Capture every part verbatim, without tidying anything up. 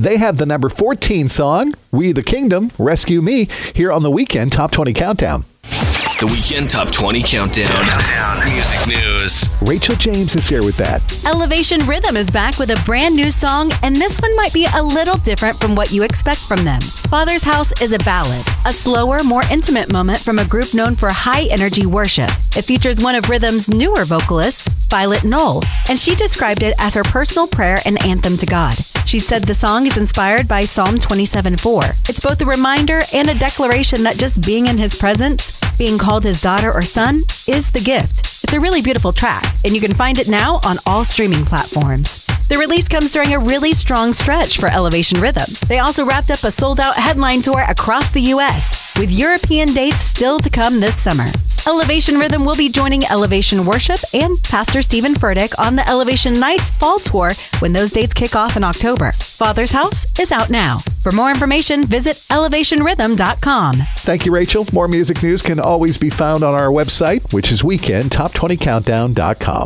They have the number fourteen song, We the Kingdom, Rescue Me, here on the Weekend Top twenty Countdown. The Weekend Top twenty Countdown. Countdown. Music news. Rachel James is here with that. Elevation Rhythm is back with a brand new song, and this one might be a little different from what you expect from them. Father's House is a ballad, a slower, more intimate moment from a group known for high-energy worship. It features one of Rhythm's newer vocalists, Violet Knoll, and she described it as her personal prayer and anthem to God. She said the song is inspired by Psalm twenty-seven four. It's both a reminder and a declaration that just being in his presence, being called his daughter or son, is the gift. It's a really beautiful track, and you can find it now on all streaming platforms. The release comes during a really strong stretch for Elevation Rhythm. They also wrapped up a sold-out headline tour across the U S, with European dates still to come this summer. Elevation Rhythm will be joining Elevation Worship and Pastor Stephen Furtick on the Elevation Nights Fall Tour when those dates kick off in October. Father's House is out now. For more information, visit elevation rhythm dot com. Thank you, Rachel. More music news can always be found on our website, which is weekend top twenty countdown dot com.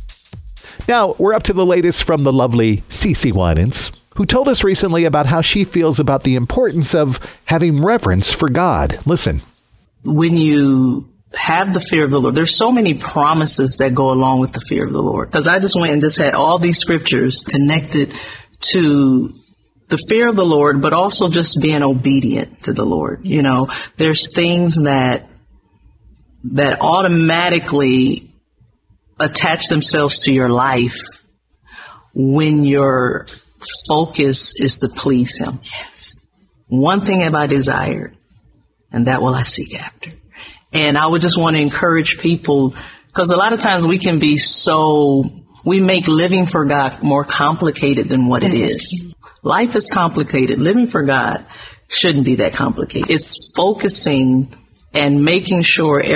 Now, we're up to the latest from the lovely CeCe Winans, who told us recently about how she feels about the importance of having reverence for God. Listen. When you have the fear of the Lord, there's so many promises that go along with the fear of the Lord. Because I just went and just had all these scriptures connected to the fear of the Lord, but also just being obedient to the Lord. You know, there's things that that automatically attach themselves to your life when your focus is to please Him. Yes. One thing have I desired, and that will I seek after. And I would just want to encourage people, because a lot of times we can be so, we make living for God more complicated than what it is. Life is complicated. Living for God shouldn't be that complicated. It's focusing and making sure